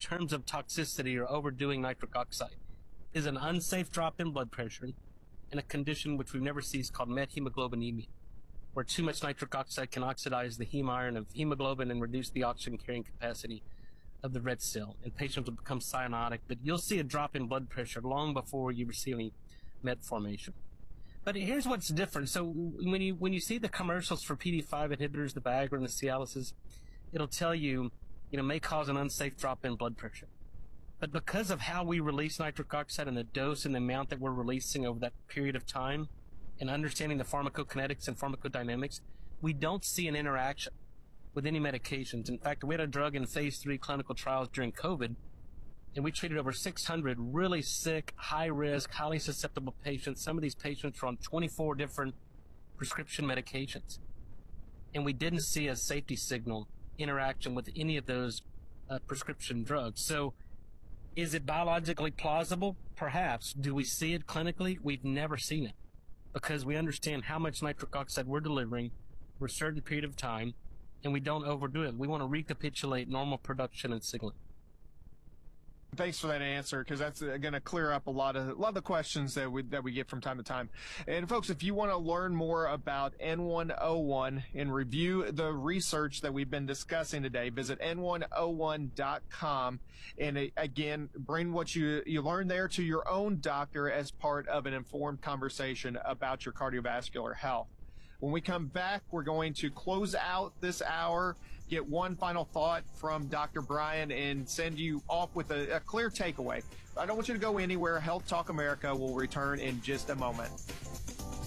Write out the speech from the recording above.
terms of toxicity or overdoing nitric oxide is an unsafe drop in blood pressure and a condition which we've never seen called methemoglobinemia, where too much nitric oxide can oxidize the heme iron of hemoglobin and reduce the oxygen carrying capacity of the red cell, and patients will become cyanotic. But you'll see a drop in blood pressure long before you see any met formation. But here's what's different. So when you see the commercials for PD-5 inhibitors, the Viagra and the Cialises, it'll tell you, may cause an unsafe drop in blood pressure. But because of how we release nitric oxide and the dose and the amount that we're releasing over that period of time, and understanding the pharmacokinetics and pharmacodynamics, we don't see an interaction with any medications. In fact, we had a drug in phase 3 clinical trials during COVID, and we treated over 600 really sick, high-risk, highly susceptible patients. Some of these patients were on 24 different prescription medications. And we didn't see a safety signal interaction with any of those prescription drugs. So is it biologically plausible? Perhaps. Do we see it clinically? We've never seen it, because we understand how much nitric oxide we're delivering for a certain period of time, and we don't overdo it. We want to recapitulate normal production and signaling. Thanks for that answer, because that's going to clear up a lot of the questions that we get from time to time. And folks, if you want to learn more about N101 and review the research that we've been discussing today, visit n101.com. And again, bring what you learn there to your own doctor as part of an informed conversation about your cardiovascular health. When we come back, we're going to close out this hour, get one final thought from Dr. Brian, and send you off with a clear takeaway. I don't want you to go anywhere. Health Talk America will return in just a moment.